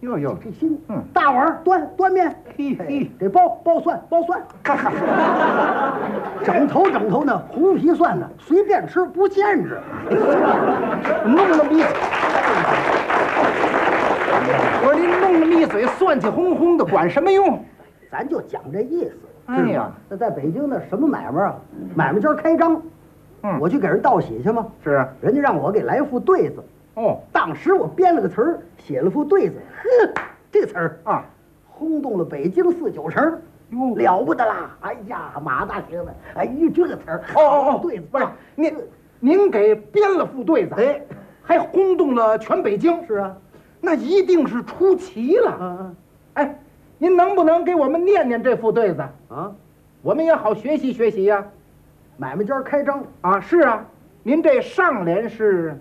哟， 这心，大碗端面， 嘿， 这包蒜，整头呢红皮蒜呢，随便吃不限制， 弄那么一，我说您弄那么一嘴蒜气烘烘的，管什么用？ 咱就讲这意思。 哎呀， 那在北京呢，什么买卖啊？买卖今儿开张，我去给人道喜去吗？ 是， 人家让我给来副对子。 哦， 当时我编了个词儿，写了副对子，这词儿啊， 轰动了北京4、9城，了不得啦！哎呀，马大兄子，哎呀，这个词儿，对子不是您给编了副对子， 哎， 还轰动了全北京。 是啊， 那一定是出奇了。哎，您能不能给我们念念这副对子啊？ 我们也好学习学习呀。 买卖今儿开张啊，是啊，您这上联是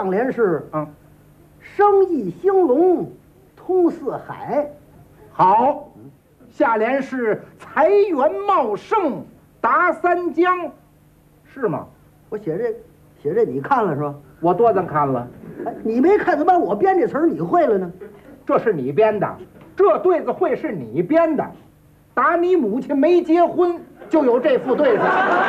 生意兴隆，通四海。 好，下联是财源茂盛，达三江，是吗？ 我写这你看了是吧？ 我多咱看了。 哎，你没看怎么我编这词儿你会了呢？ 这是你编的，这对子会是你编的。打你母亲没结婚就有这副对子，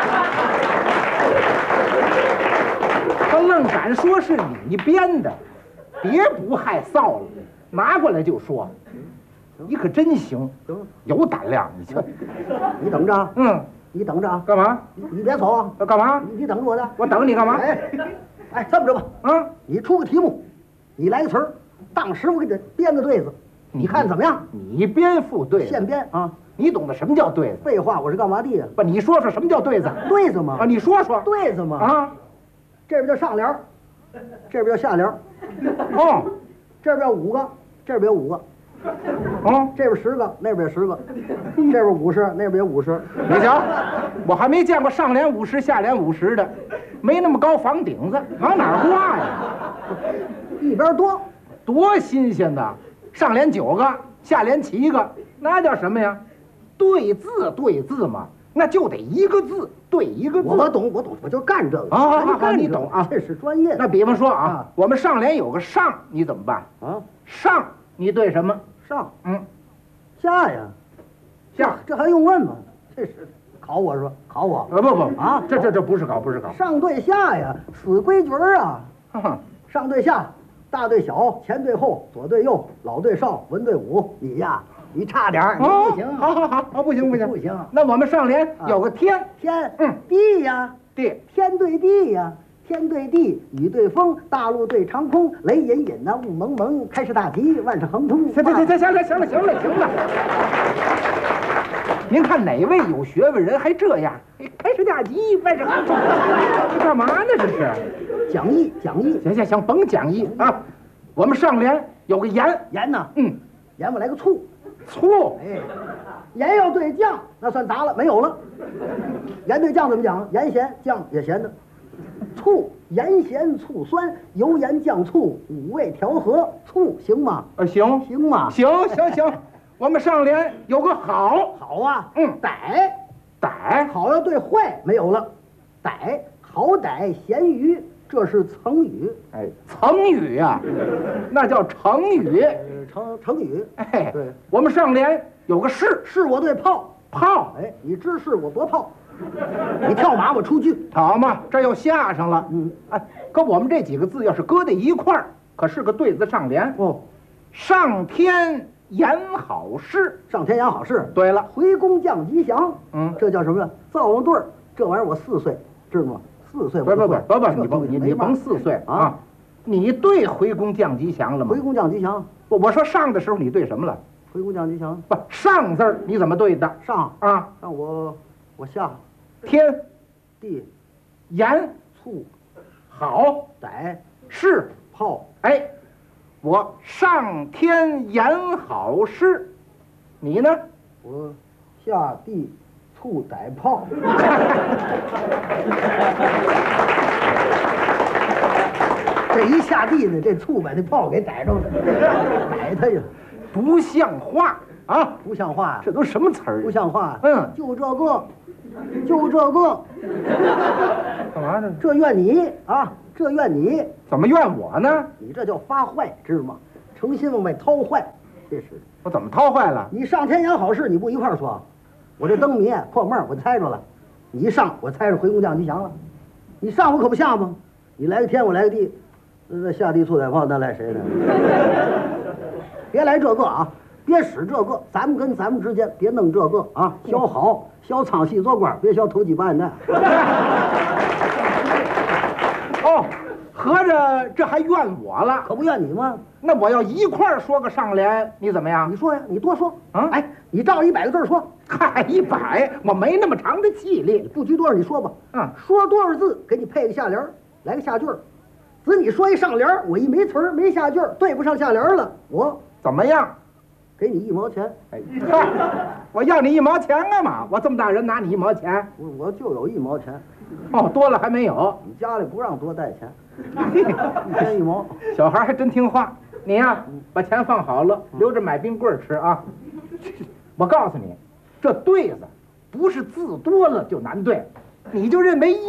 他愣敢说是你编的，别不害臊了，拿过来就说。你可真行，有胆量，你瞧。 你等着啊，你等着啊。 干嘛？ 你别走啊。 干嘛？ 你等着我的。 我等你干嘛？ 哎，这么着吧，你出个题目，你来个词儿，当时我给你编个对子，你看怎么样？ 你编副对子， 现编啊。 你懂得什么叫对子？ 废话，我是干嘛的呀？ 不，你说说什么叫对子？ 对子吗？ 啊，你说说对子吗？ 啊， 这边叫上联，这边叫下联。 哦， 这边有5个，这边有5个。 哦， 这边10个，那边10个，这边50，那边有50。 你瞧，我还没见过上联50下联50的，没那么高房顶子，往哪儿挂呀？ 一边多新鲜呐！上联9个，下联7个，那叫什么呀？对字嘛，那就得一个字对一个字。 我懂，我就干这个啊！你懂啊？ 这是专业。 那比方说啊，我们上联有个上，你怎么办啊？上，你对什么？ 上，下呀，下，这还用问吗？这是考我是吧？考我？ 不啊，这不是考，不是考。 上对下呀，死规矩啊！上对下，大对小，前对后，左对右，老对少，文对武。你呀，你差点儿，你不行。 好，不行。 不行。 那我们上联有个天， 地呀， 地， 天对地呀。天对地，雨对风，大陆对长空，雷隐隐呐，雾蒙蒙，开市大吉，万事亨通。 行了。您看哪位有学问人还这样？开市大吉，万事亨通，这干嘛呢？这是讲义。 行，甭讲义啊。我们上联有个盐呢，盐我来个醋，哎，盐要对酱，那算答了，没有了。盐对酱怎么讲？盐咸，酱也咸的。醋，盐咸醋酸，油盐酱醋5味调和，醋行吗？ 行吗？ 行。我们上联有个好啊，歹好要对坏，没有了。好歹咸鱼，这是成语。 哎，成语啊，那叫成语。 成语。 哎， 对， 我们上联有个是我对炮。 哎，你知是我夺炮。你跳马，我出去。 好嘛，这又下上了。哎，可我们这几个字要是搁在一块儿，可是个对子上联。上天言好事。上天言好事。对了，回宫降吉祥。这叫什么呀？灶王对儿。这玩意儿我4岁，知道吗？4岁。不，你甭4岁啊！你对回宫降吉祥了吗？回宫降吉祥。我说上的时候你对什么了？回宫降吉祥。不，上字儿你怎么对的？上我下。天，地，盐，醋，好，歹，是，炮。哎，我上天言好事，你呢？我下地醋歹炮。这一下地呢，这醋把那炮给逮着了，逮他呀！不像话啊！不像话，这都什么词儿？不像话。就这个。干嘛呢？这怨你啊！这怨你。怎么怨我呢？你这叫发坏，知道吗？诚心往外掏坏。 这是我怎么掏坏了？ 你上天言好事，你不一块儿说，我这灯谜破闷儿我猜着了，你一上我猜着回宫降吉祥了，你上我可不下吗？你来个天我来个地，那下地醋奶泡那赖谁呢？别来这个啊！别使这个，咱们跟咱们之间别弄这个啊！学好，学唱戏做官，别学投机办案。 哦，合着这还怨我了？ 可不怨你吗？ 那我要一块儿说个上联，你怎么样？ 你说呀，你多说啊！ 哎，你照100个字说。 嗨，100，我没那么长的气力。 不拘多少你说吧。说多少字，给你配个下联，来个下句儿。只你说一上联，我一没词儿没下句儿，对不上下联了，我怎么样？ 给你1毛钱。 哎，我要你1毛钱干嘛？我这么大人拿你1毛钱？ 我就有1毛钱。 哦，多了还没有。 你家里不让多带钱，1天1毛。 小孩还真听话。你呀，把钱放好了，留着买冰棍吃啊。我告诉你，这对子不是字多了就难对，你就认为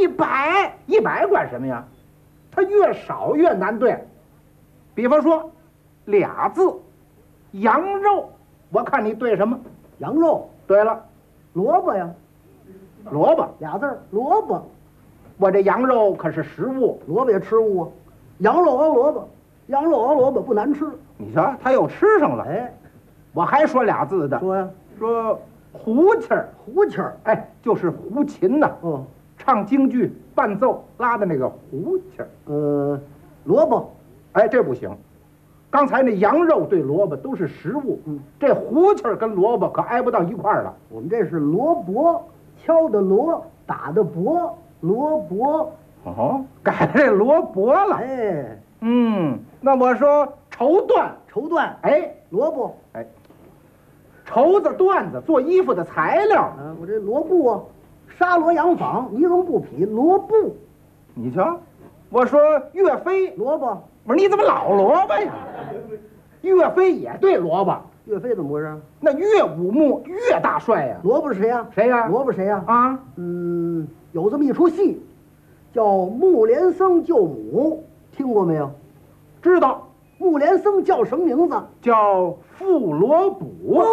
100管什么呀？它越少越难对。比方说俩字，羊肉，我看你对什么？ 羊肉。 对了， 萝卜呀。 萝卜俩字儿，萝卜。 我这羊肉可是食物， 萝卜也吃物啊。羊肉熬萝卜，羊肉熬萝卜不难吃。 你瞧，他又吃上了。 哎， 我还说俩字的。 说呀， 说胡琴儿。 胡琴儿， 哎，就是胡琴呐。 哦， 唱京剧伴奏拉的那个胡琴儿。 萝卜。 哎，这不行。刚才那羊肉对萝卜都是食物，这胡琴儿跟萝卜可挨不到一块儿了。 我们这是萝卜，敲的锣，打的钹，萝卜。 哦，改这萝卜了。 哎， 那我说绸缎， 绸缎。 哎， 萝卜。 哎，绸子、缎子做衣服的材料。 我这罗布啊，沙罗洋纺，呢绒布匹，罗布。 你瞧，我说岳飞， 萝卜。 我说你怎么老萝卜呀？岳飞也对萝卜。 岳飞怎么回事？ 那岳武穆岳大帅呀。 萝卜是谁呀？ 谁呀？ 萝卜谁呀？ 啊， 有这么一出戏，叫《木莲僧救母》，听过没有？ 知道。 木莲僧叫什么名字？ 叫傅罗卜。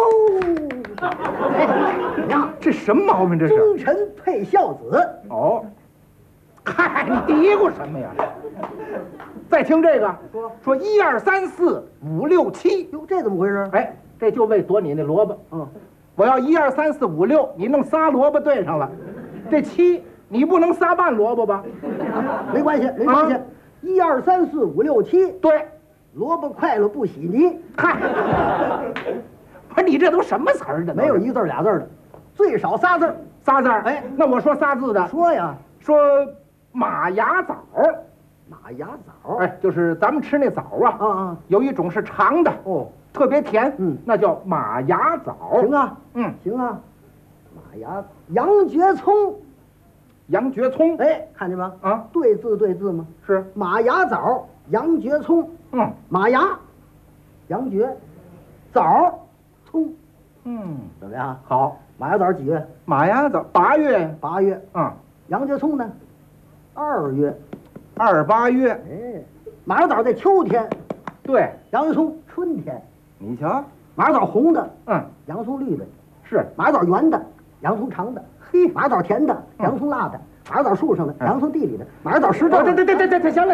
怎么样？ 这什么毛病？这是忠臣配孝子。 哦，嗨，你嘀咕什么呀？再听这个，说1、2、3、4、5、6、7。 哟，这怎么回事？ 哎，这就为躲你那萝卜。我要1、2、3、4、5、6，你弄仨萝卜对上了。这7，你不能仨半萝卜吧？ 没关系，没关系。1、2、3、4、5、6、7。 对， 萝卜快乐不洗泥。 嗨，不是你这都什么词儿的？ 没有1字2字的，最少仨字。 仨字。 哎， 那我说仨字的。 说呀， 说马牙枣。 马牙枣。 哎，就是咱们吃那枣啊。有一种是长的，特别甜，那叫马牙枣。 行啊，行啊。马牙杨觉聪。 杨觉聪。 哎，看见吗？ 啊， 对字吗？ 是马牙枣，杨觉聪。马牙，杨觉，枣，葱。怎么样？ 好。 马牙枣几月？ 马牙枣8月。 8月。杨觉聪呢？2月。 2、8月。 哎，马牙枣在秋天。 对。 杨觉聪春天。 你瞧， 马牙枣红的，杨觉聪绿的。 是。 马牙枣圆的，杨觉聪长的。嘿，马牙枣甜的，杨觉聪辣的。马牙枣树上的，杨觉聪地里的。马牙枣实证。 对，行了。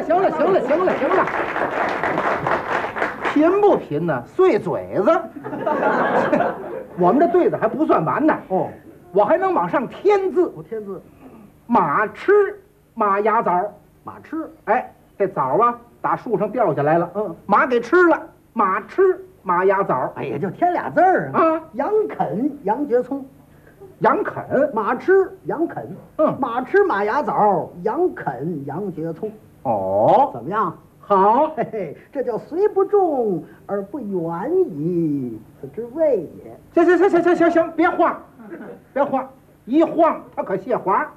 贫不贫呢？碎嘴子。我们这对子还不算完呢。我还能往上添字。 添字。 马吃马牙枣。 马吃。 哎，这枣啊，打树上掉下来了。马给吃了。马吃马牙枣。 哎呀，就添俩字儿啊。杨啃杨觉聪。 杨啃。 马吃杨啃。马吃马牙枣，杨啃杨觉聪。怎么样？ 好。 嘿嘿，这叫虽不中而不远矣，此之谓也。 行，别晃，一晃它可泄滑。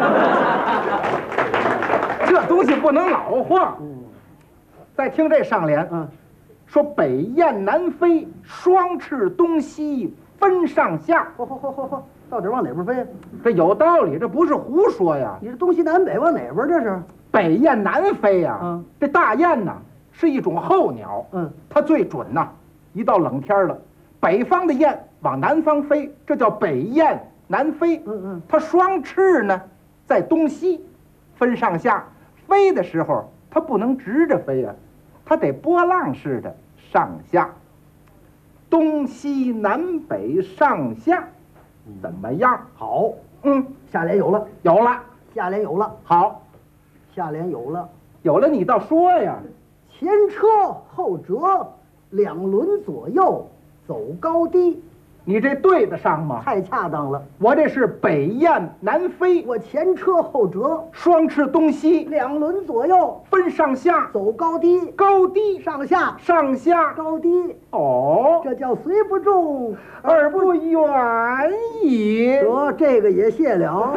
这东西不能老晃。再听这上联，说北雁南飞，双翅东西分上下。 到底往哪边飞？ 这有道理，这不是胡说呀。 你这东西南北往哪边？这是北雁南飞呀。这大雁呐是一种候鸟，它最准呐， 一到冷天了，北方的雁往南方飞，这叫北雁南飞。它双翅呢在东西分上下，飞的时候它不能直着飞啊，它得波浪式的上下，东西南北上下，怎么样？ 好，下联有了， 有了， 下联有了， 好， 下联有了， 有了，你倒说呀。 前车后辙，两轮左右走高低， 你这对得上吗？ 太恰当了。 我这是北雁南飞， 我前车后辙， 双翅东西， 两轮左右分上下， 走高低， 高低上下， 上下， 高低。 哦， 这叫虽不中而不远矣。 得，这个也谢了。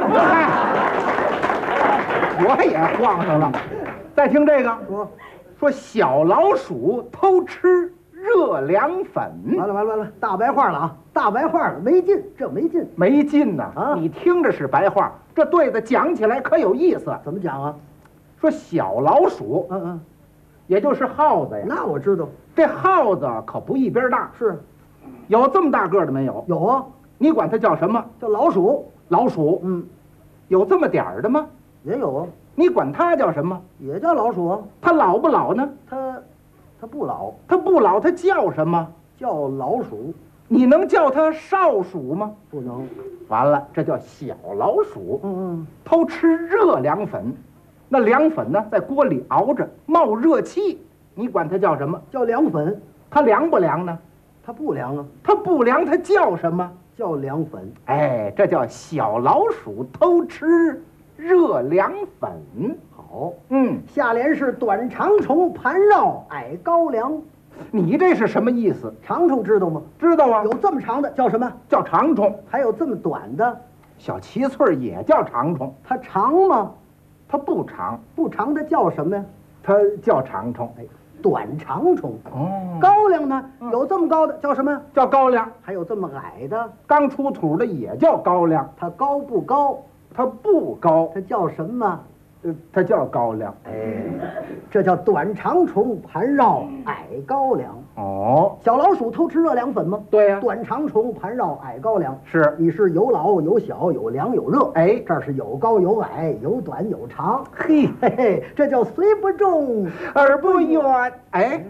我也晃上了。再听这个，说小老鼠偷吃热凉粉。 完了，大白话了啊，大白话了，没劲，这没劲， 没劲呐！啊，你听着是白话，这对子讲起来可有意思。 怎么讲啊？ 说小老鼠，也就是耗子呀。 那我知道， 这耗子可不一边大， 是， 有这么大个的没有？ 有啊。 你管它叫什么？ 叫老鼠。 老鼠，有这么点儿的吗？ 也有啊。 你管它叫什么？ 也叫老鼠啊。 它老不老呢？ 它不老。 它不老，它叫什么？ 叫老鼠。 你能叫它少鼠吗？ 不能。 完了，这叫小老鼠。偷吃热凉粉，那凉粉呢，在锅里熬着，冒热气。你管它叫什么？ 叫凉粉。 它凉不凉呢？ 它不凉啊。 它不凉，它叫什么？ 叫凉粉。 哎，这叫小老鼠偷吃热凉粉。 好，下联是短长虫盘绕矮高粱。 你这是什么意思？ 长虫知道吗？ 知道啊。 有这么长的叫什么？ 叫长虫。 还有这么短的， 小七翠也叫长虫。 它长吗？ 它不长。 不长的叫什么呀？ 它叫长虫。哎， 短长虫。 哦。 高粱呢？有这么高的叫什么呀？ 叫高粱。 还有这么矮的， 刚出土的也叫高粱。 它高不高？ 它不高。 它叫什么？ 它叫高粱。 哎，这叫短长虫盘绕矮高粱。 哦， 小老鼠偷吃热凉粉吗？ 对呀。 短长虫盘绕矮高粱。 是， 你是有老有小，有凉有热。 哎， 这儿是有高有矮，有短有长。 嘿， 嘿嘿，这叫虽不中而不远。哎，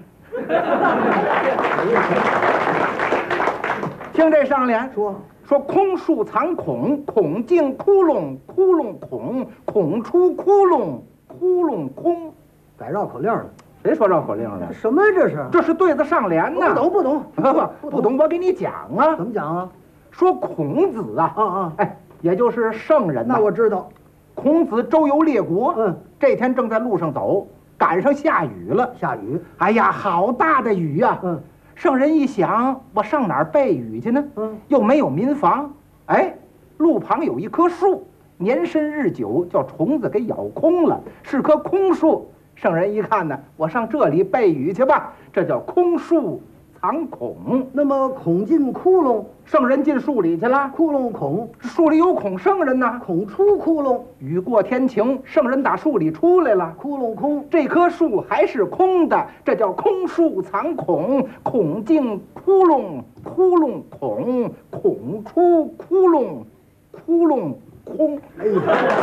听这上联说空树藏孔，孔进窟窿，窟窿孔，孔出窟窿，窟窿空。 改绕口令了？ 谁说绕口令了？ 什么这是？ 这是对子上联呢。 不懂， 不懂，我给你讲啊。 怎么讲啊？ 说孔子啊，哎，也就是圣人。 那我知道。 孔子周游列国，这天正在路上走，赶上下雨了。 下雨， 哎呀，好大的雨呀！圣人一想，我上哪儿避雨去呢？又没有民房。哎，路旁有一棵树，年深日久，叫虫子给咬空了，是棵空树。圣人一看呢，我上这里避雨去吧，这叫空树藏孔。 那么孔进窟窿， 圣人进树里去了， 窟窿孔， 树里有孔圣人呐。 孔出窟窿， 雨过天晴，圣人打树里出来了， 窟窿空， 这棵树还是空的，这叫空树藏孔。孔进窟窿，窟窿孔，孔出窟窿，窟窿空。 哎呀，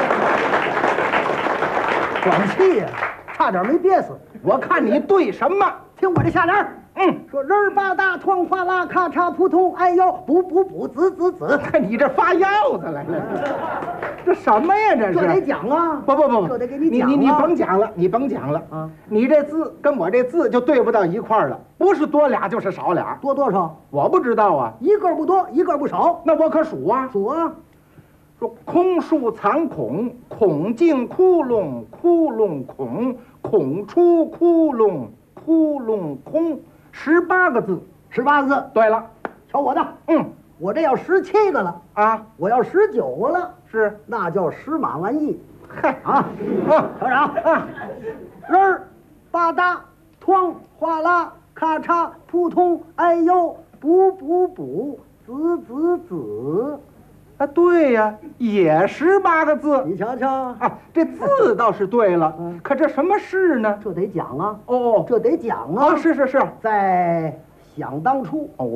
管气呀！差点没憋死！ 我看你对什么？ 听我这下联。说人儿吧嗒，哐哗啦，咔嚓扑通，哎呦，补，子。 你这发药子来了，这什么呀？这是？ 这得讲啊！ 不， 这得给你讲。 你甭讲了，你甭讲了啊！你这字跟我这字就对不到一块儿了，不是多俩就是少俩。 多多少？ 我不知道啊。 一个不多，一个不少。 那我可数啊。 数啊。 说空树藏孔，孔进窟窿，窟窿孔，孔出窟窿，窟窿空。18个字 ，18个字。 对了， 瞧我的，我这要17个了啊， 我要19个了， 是， 那叫十马完意。 嗨啊，瞧着啊，人儿吧嗒，哐哗啦，咔嚓扑通，哎呦，补，子。 啊，对呀，也18个字。 你瞧瞧啊，这字倒是对了，可这什么事呢？ 这得讲啊。 哦， 这得讲啊。 是。 在想当初。 哦。